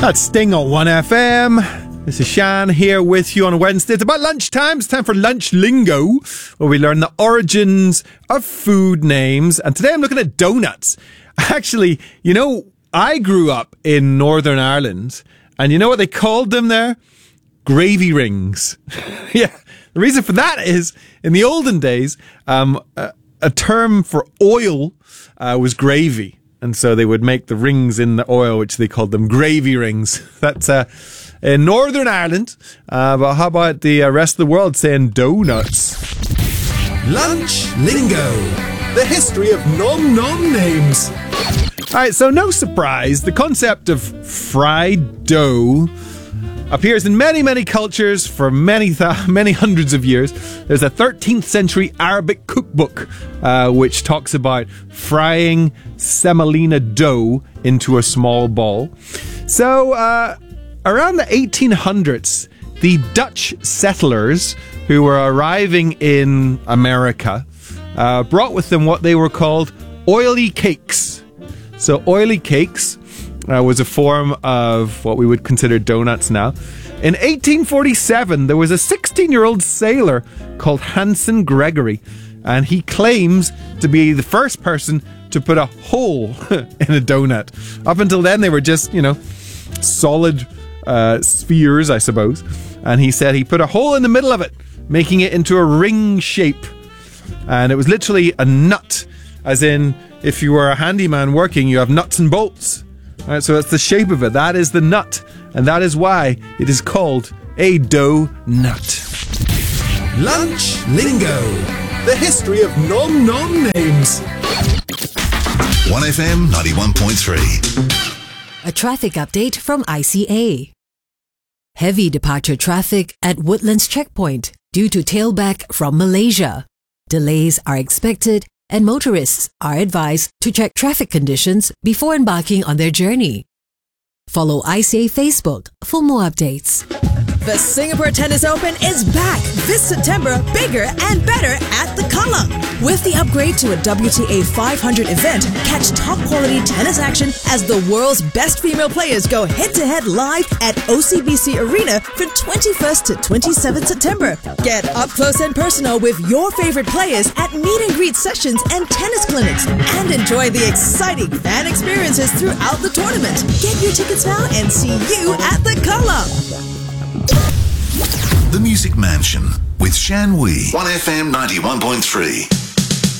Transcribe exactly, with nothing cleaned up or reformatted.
That's Sting on one F M. This is Shan here with you on a Wednesday. It's about lunchtime. It's time for Lunch Lingo, where we learn the origins of food names. And today I'm looking at donuts. Actually, you know, I grew up in Northern Ireland, and you know what they called them there? Gravy rings. Yeah. The reason for that is, in the olden days, um, a, a term for oil uh, was gravy. And so they would make the rings in the oil, which they called them gravy rings. That's uh, in Northern Ireland. Uh, but how about the uh, rest of the world saying donuts? Lunch Lingo. The history of nom-nom names. All right, so no surprise, the concept of fried dough appears in many, many cultures for many, th- many hundreds of years. There's a thirteenth century Arabic cookbook uh, which talks about frying semolina dough into a small ball. So uh, around the eighteen hundreds, the Dutch settlers who were arriving in America uh, brought with them what they were called oily cakes. So oily cakes Uh, was a form of what we would consider donuts now. In eighteen forty-seven, there was a sixteen-year-old sailor called Hanson Gregory, and he claims to be the first person to put a hole in a donut. Up until then, they were just, you know, solid uh, spheres, I suppose. And he said he put a hole in the middle of it, making it into a ring shape. And it was literally a nut, as in, if you were a handyman working, you have nuts and bolts. All right, so that's the shape of it. That is the nut. And that is why it is called a dough nut. Lunch Lingo. The history of nom-nom names. one F M ninety-one point three. A traffic update from I C A. Heavy departure traffic at Woodlands Checkpoint due to tailback from Malaysia. Delays are expected, and motorists are advised to check traffic conditions before embarking on their journey. Follow I C A Facebook for more updates. The Singapore Tennis Open is back this September, bigger and better at the Kallang. With the upgrade to a W T A five hundred event, catch top-quality tennis action as the world's best female players go head-to-head live at O C B C Arena from twenty-first to twenty-seventh September. Get up close and personal with your favorite players at meet-and-greet sessions and tennis clinics, and enjoy the exciting fan experiences throughout the tournament. Get your tickets now and see you at the Kallang. The Music Mansion with Shan Wee. one F M ninety-one point three.